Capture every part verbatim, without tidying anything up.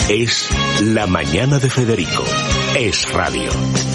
Es La Mañana de Federico. Es radio.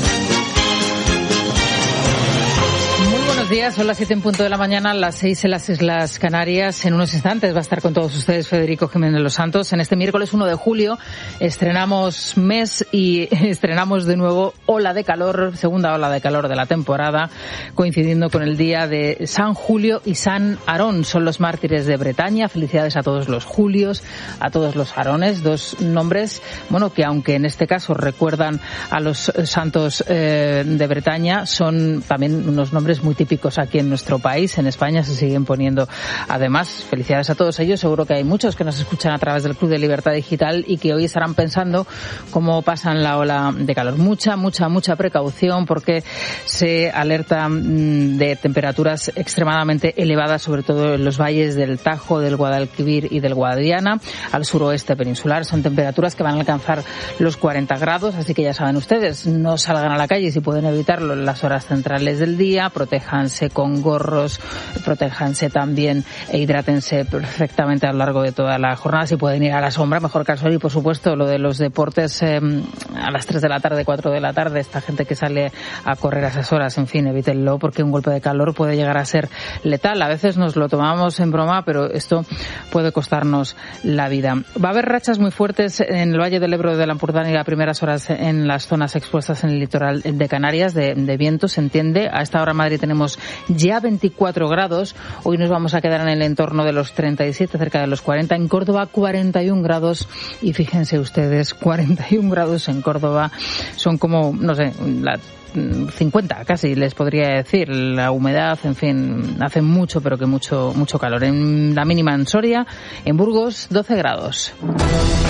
Buenos días, son las siete en punto de la mañana, las seis en las Islas Canarias. En unos instantes va a estar con todos ustedes Federico Jiménez Los Santos. En este miércoles uno de julio estrenamos mes y estrenamos de nuevo ola de calor, segunda ola de calor de la temporada, coincidiendo con el día de San Julio y San Aarón. Son los mártires de Bretaña. Felicidades a todos los Julios, a todos los Aarones, dos nombres, bueno, que aunque en este caso recuerdan a los santos eh, de Bretaña, son también unos nombres muy típicos aquí en nuestro país. En España se siguen poniendo. Además, felicidades a todos ellos. Seguro que hay muchos que nos escuchan a través del Club de Libertad Digital y que hoy estarán pensando cómo pasan la ola de calor. Mucha, mucha, mucha precaución porque se alerta de temperaturas extremadamente elevadas, sobre todo en los valles del Tajo, del Guadalquivir y del Guadiana, al suroeste peninsular. Son temperaturas que van a alcanzar los cuarenta grados, así que ya saben ustedes, no salgan a la calle si pueden evitarlo en las horas centrales del día, protejan con gorros, protéjanse también e hidrátense perfectamente a lo largo de toda la jornada. Si pueden ir a la sombra, mejor que al sol. Y por supuesto lo de los deportes eh, a las tres de la tarde, cuatro de la tarde, esta gente que sale a correr a esas horas, en fin, evítenlo porque un golpe de calor puede llegar a ser letal. A veces nos lo tomamos en broma, pero esto puede costarnos la vida. Va a haber rachas muy fuertes en el Valle del Ebro, de la Empordà y a primeras horas en las zonas expuestas en el litoral de Canarias, de, de viento, se entiende. A esta hora en Madrid tenemos ya veinticuatro grados. Hoy nos vamos a quedar en el entorno de los treinta y siete, cerca de los cuarenta. En Córdoba, cuarenta y un grados. Y fíjense ustedes, cuarenta y un grados en Córdoba son como, no sé, la cincuenta casi les podría decir. La humedad, en fin, hace mucho, pero que mucho, mucho calor. En la mínima en Soria, en Burgos, doce grados.